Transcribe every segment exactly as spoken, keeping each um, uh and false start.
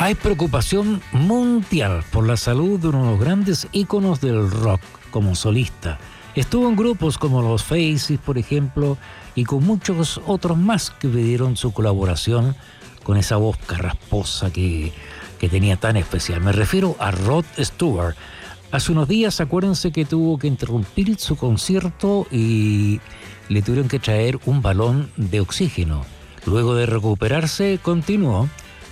Hay preocupación mundial por la salud de uno de los grandes íconos del rock como solista. Estuvo en grupos como los Faces, por ejemplo, y con muchos otros más que pidieron su colaboración con esa voz carrasposa que, que tenía tan especial. Me refiero a Rod Stewart. Hace unos días, acuérdense que tuvo que interrumpir su concierto y le tuvieron que traer un balón de oxígeno. Luego de recuperarse, continuó,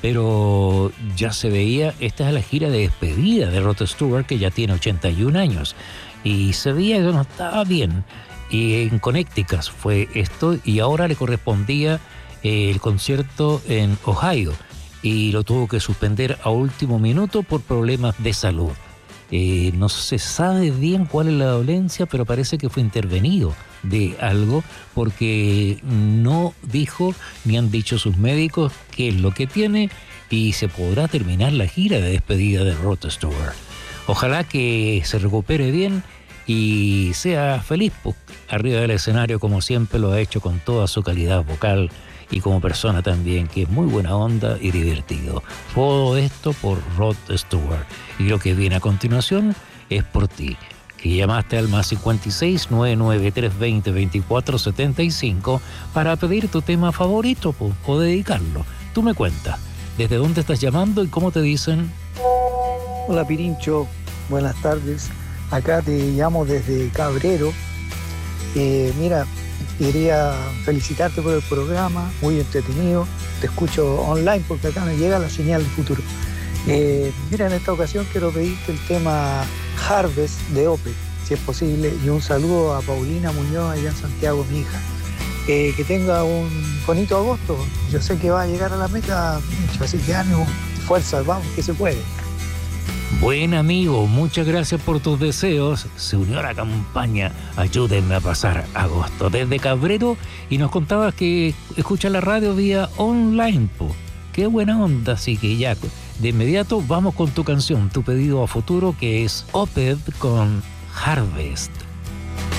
pero ya se veía, esta es la gira de despedida de Rod Stewart, que ya tiene ochenta y un años, y se veía que no estaba bien. Y en Connecticut fue esto, y ahora le correspondía eh, el concierto en Ohio, y lo tuvo que suspender a último minuto por problemas de salud. Eh, no se sabe bien cuál es la dolencia, pero parece que fue intervenido de algo, porque no dijo ni han dicho sus médicos qué es lo que tiene, y se podrá terminar la gira de despedida de Rod Stewart. Ojalá que se recupere bien y sea feliz, pues, arriba del escenario, como siempre lo ha hecho, con toda su calidad vocal y como persona también, que es muy buena onda y divertido. Todo esto por Rod Stewart. Y lo que viene a continuación es por ti, que llamaste al más cincuenta y seis, noventa y nueve, trescientos veinte, veinticuatro setenta y cinco para pedir tu tema favorito po, o dedicarlo. Tú me cuentas, ¿desde dónde estás llamando y cómo te dicen? Hola Pirincho, buenas tardes. Acá te llamo desde Cabrero. Eh, mira, quería felicitarte por el programa, muy entretenido. Te escucho online porque acá me llega la señal del futuro. Eh, mira, en esta ocasión quiero pedirte el tema Harvest de Opeth, si es posible, y un saludo a Paulina Muñoz allá en Santiago, mi hija. Eh, que tenga un bonito agosto. Yo sé que va a llegar a la meta, así que ánimo, fuerza, vamos, que se puede. Buen amigo, muchas gracias por tus deseos. Se unió a la campaña Ayúdenme a pasar agosto desde Cabrero, y nos contabas que escucha la radio vía online, po. Qué buena onda, así que ya de inmediato vamos con tu canción, tu pedido a futuro, que es Opeth con Harvest.